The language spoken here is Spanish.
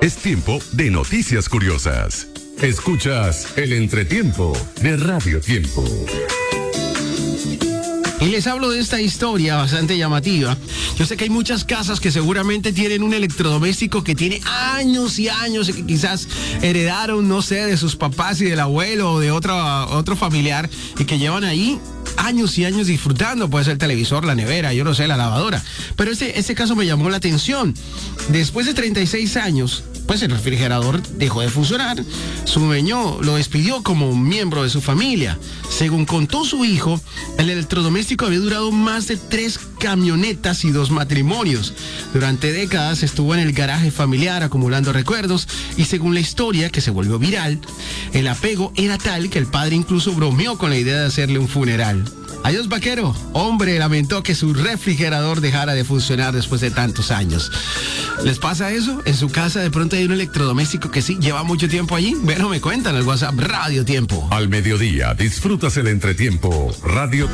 Es tiempo de noticias curiosas. Escuchas el entretiempo de Radio Tiempo. Y les hablo de esta historia bastante llamativa. Yo sé que hay muchas casas que seguramente tienen un electrodoméstico que tiene años y años y que quizás heredaron, no sé, de sus papás y del abuelo o de otro familiar y que llevan ahí años y años disfrutando. Puede ser el televisor, la nevera, yo no sé, la lavadora. Pero este caso me llamó la atención. Después de 36 años, pues el refrigerador dejó de funcionar. Su dueño lo despidió como miembro de su familia. Según contó su hijo, el electrodoméstico había durado más de 3 camionetas y 2 matrimonios. Durante décadas estuvo en el garaje familiar acumulando recuerdos y según la historia, que se volvió viral, el apego era tal que el padre incluso bromeó con la idea de hacerle un funeral. Adiós, vaquero. Hombre lamentó que su refrigerador dejara de funcionar después de tantos años. ¿Les pasa eso? ¿En su casa de pronto hay un electrodoméstico que sí lleva mucho tiempo allí? Bueno, me cuentan al WhatsApp Radio Tiempo. Al mediodía disfrutas el entretiempo Radio